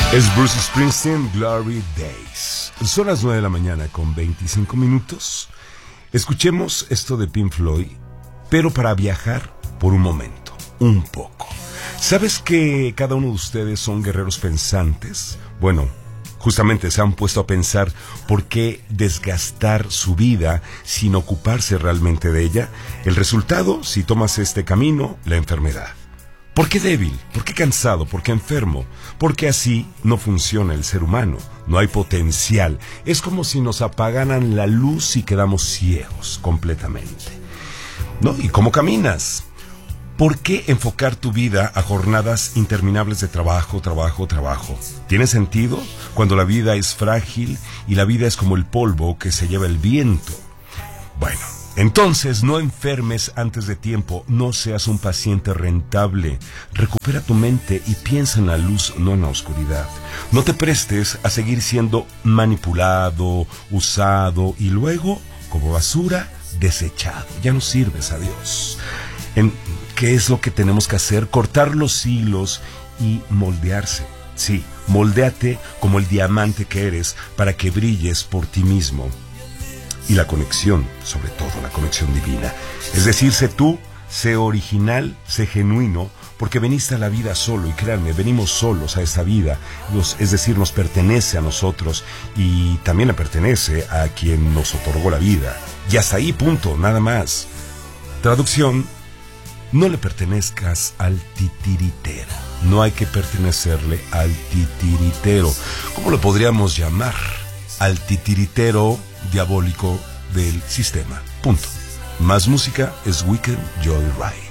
Es Bruce Springsteen, Glory Days. Son las 9 de la mañana con 25 minutos. Escuchemos esto de Pink Floyd, pero para viajar por un momento, un poco. ¿Sabes que cada uno de ustedes son guerreros pensantes? Bueno, justamente se han puesto a pensar por qué desgastar su vida sin ocuparse realmente de ella. El resultado, si tomas este camino, la enfermedad. ¿Por qué débil? ¿Por qué cansado? ¿Por qué enfermo? Porque así no funciona el ser humano. No hay potencial. Es como si nos apagaran la luz y quedamos ciegos completamente. ¿No? ¿Y cómo caminas? ¿Por qué enfocar tu vida a jornadas interminables de trabajo, trabajo, trabajo? ¿Tiene sentido? Cuando la vida es frágil y la vida es como el polvo que se lleva el viento. Bueno, entonces no enfermes antes de tiempo, no seas un paciente rentable. Recupera tu mente y piensa en la luz, no en la oscuridad. No te prestes a seguir siendo manipulado, usado y luego, como basura, desechado. Ya no sirves a Dios. ¿Qué es lo que tenemos que hacer? Cortar los hilos y moldearse. Sí, moldéate como el diamante que eres para que brilles por ti mismo. Y la conexión, sobre todo la conexión divina. Es decir, sé tú, sé original, sé genuino, porque veniste a la vida solo, y créanme, venimos solos a esta vida, es decir, nos pertenece a nosotros, y también le pertenece a quien nos otorgó la vida. Y hasta ahí, punto, nada más. Traducción: no le pertenezcas al titiritero. No hay que pertenecerle al titiritero. ¿Cómo lo podríamos llamar? Al titiritero diabólico del sistema. Punto. Más música es Weekend Joyride.